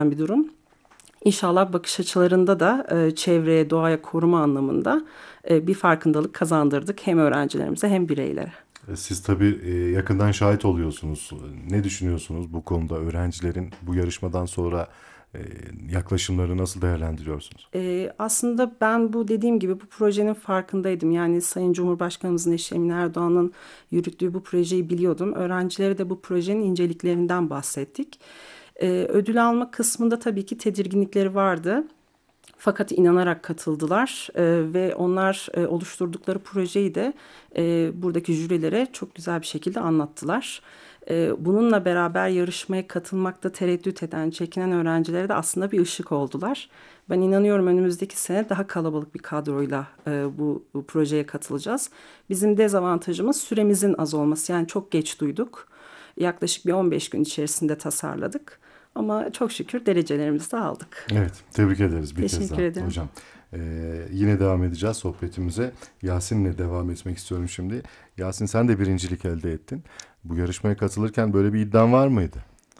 bir durum. İnşallah bakış açılarında da çevreye, doğaya koruma anlamında bir farkındalık kazandırdık hem öğrencilerimize hem bireylere. Siz tabii yakından şahit oluyorsunuz. Ne düşünüyorsunuz bu konuda? Öğrencilerin bu yarışmadan sonra e, yaklaşımları nasıl değerlendiriyorsunuz? Aslında ben bu dediğim gibi bu projenin farkındaydım. Yani Sayın Cumhurbaşkanımızın eşi Emine Erdoğan'ın yürüttüğü bu projeyi biliyordum. Öğrencilere de bu projenin inceliklerinden bahsettik. Ödül alma kısmında tabii ki tedirginlikleri vardı. Fakat inanarak katıldılar ve onlar oluşturdukları projeyi de buradaki jürilere çok güzel bir şekilde anlattılar. Bununla beraber yarışmaya katılmakta tereddüt eden, çekinen öğrencilere de aslında bir ışık oldular. Ben inanıyorum önümüzdeki sene daha kalabalık bir kadroyla bu projeye katılacağız. Bizim dezavantajımız süremizin az olması. Yani çok geç duyduk. Yaklaşık bir 15 gün içerisinde tasarladık. Ama çok şükür derecelerimizi de aldık. Evet, tebrik ederiz bir kez Teşekkür daha ederim. hocam. Yine devam edeceğiz sohbetimize. Yasin'le devam etmek istiyorum şimdi. Yasin, sen de birincilik elde ettin. Bu yarışmaya katılırken böyle bir iddian var mıydı?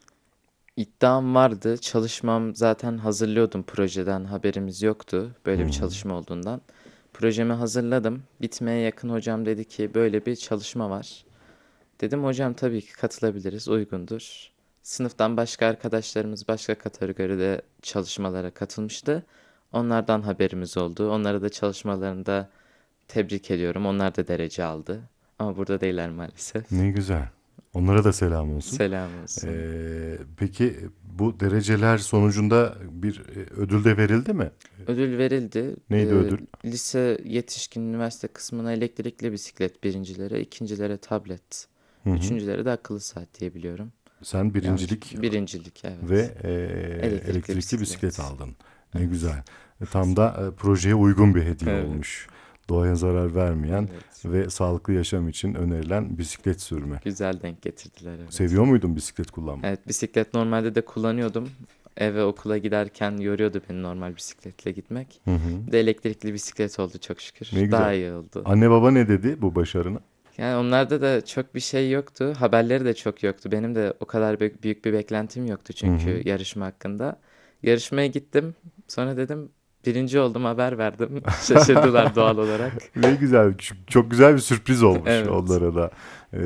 İddiam vardı. Çalışmam zaten hazırlıyordum projeden haberimiz yoktu. Hı Böyle bir hı. çalışma olduğundan. Projemi hazırladım. Bitmeye yakın hocam dedi ki böyle bir çalışma var. Dedim hocam tabii ki katılabiliriz, uygundur. Sınıftan başka arkadaşlarımız başka kategoride çalışmalara katılmıştı. Onlardan haberimiz oldu. Onlara da çalışmalarında tebrik ediyorum. Onlar da derece aldı. Ama burada değiller maalesef. Ne güzel. Onlara da selam olsun. Selam olsun. Peki bu dereceler sonucunda bir ödül de verildi mi? Ödül verildi. Neydi ödül? Lise, yetişkin, üniversite kısmına elektrikli bisiklet birincilere, ikincilere tablet, Hı hı. üçüncülere de akıllı saat diye biliyorum. Sen Yanlış. birincilik Birincilik, ve evet. Elektrikli elektrikli bisiklet bisiklet. aldın. Ne Evet. güzel. Tam da projeye uygun bir hediye Evet. olmuş. Doğaya zarar vermeyen Evet. ve sağlıklı yaşam için önerilen bisiklet sürme. Güzel denk getirdiler, evet. Seviyor muydun bisiklet kullanmayı? Evet, bisiklet normalde de kullanıyordum. Eve okula giderken yoruyordu beni normal bisikletle gitmek. Hı hı. Bir de elektrikli bisiklet oldu çok şükür. Ne Daha güzel. iyi oldu. Anne baba ne dedi bu başarına? Yani onlarda da çok bir şey yoktu. Haberleri de çok yoktu. Benim de o kadar büyük bir beklentim yoktu Hı hı. çünkü yarışma hakkında. Yarışmaya gittim. Sonra dedim birinci oldum, haber verdim. Şaşırdılar doğal olarak. Ne güzel. Çok güzel bir sürpriz olmuş Evet. onlara da.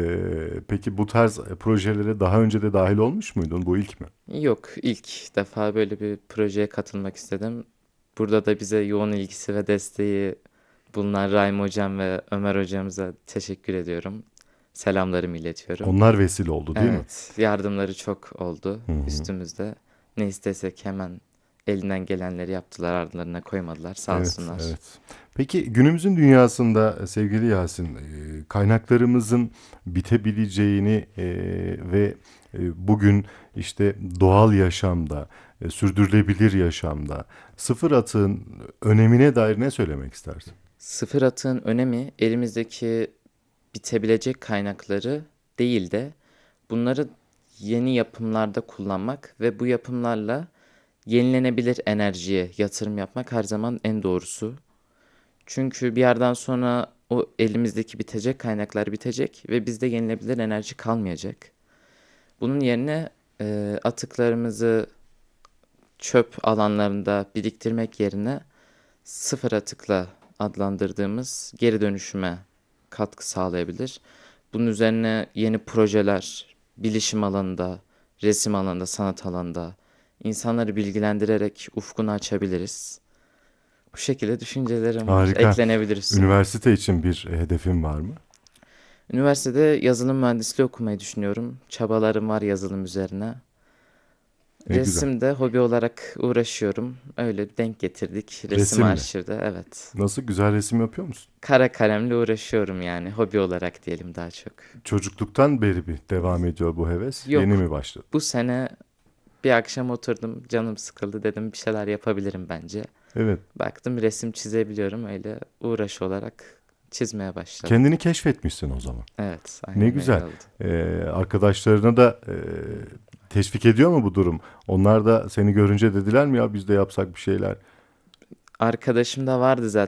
Peki bu tarz projelere daha önce de dahil olmuş muydun? Bu ilk mi? Yok, ilk defa böyle bir projeye katılmak istedim. Burada da bize yoğun ilgisi ve desteği bulunan Rahim Hocam ve Ömer Hocamıza teşekkür ediyorum. Selamlarımı iletiyorum. Onlar vesile oldu değil mi? Evet, yardımları çok oldu Hı hı. üstümüzde. Ne istesek hemen elinden gelenleri yaptılar, ardlarına koymadılar. Sağ Evet, olsunlar. evet. Peki günümüzün dünyasında sevgili Yasin, kaynaklarımızın bitebileceğini ve bugün işte doğal yaşamda, sürdürülebilir yaşamda sıfır atığın önemine dair ne söylemek istersin? Sıfır atığın önemi elimizdeki bitebilecek kaynakları değil de bunları yeni yapımlarda kullanmak ve bu yapımlarla yenilenebilir enerjiye yatırım yapmak her zaman en doğrusu. Çünkü bir yerden sonra o elimizdeki bitecek kaynaklar bitecek ve bizde yenilebilir enerji kalmayacak. Bunun yerine atıklarımızı çöp alanlarında biriktirmek yerine sıfır atıkla adlandırdığımız geri dönüşüme katkı sağlayabilir. Bunun üzerine yeni projeler, bilişim alanında, resim alanında, sanat alanında insanları bilgilendirerek ufkunu açabiliriz. Bu şekilde düşüncelerim var. Harika. Eklenebilir üstüne. Üniversite için bir hedefin var mı? Üniversitede yazılım mühendisliği okumayı düşünüyorum. Çabalarım var yazılım üzerine. Ne güzel. Resimde hobi olarak uğraşıyorum. Öyle denk getirdik. Resim Resimle. arşivde, evet. Nasıl, güzel resim yapıyor musun? Kara kalemle uğraşıyorum yani. Hobi olarak diyelim daha çok. Çocukluktan beri bir devam ediyor bu heves. Yeni Yok, mi başladı? bu sene bir akşam oturdum. Canım sıkıldı, dedim bir şeyler yapabilirim bence. Evet. Baktım resim çizebiliyorum. Öyle uğraş olarak çizmeye başladım. Kendini keşfetmişsin o zaman. Evet, Ne aynen öyle güzel. oldu. Arkadaşlarına da teşvik ediyor mu bu durum? Onlar da seni görünce dediler mi ya biz de yapsak bir şeyler? Arkadaşım da vardı zaten.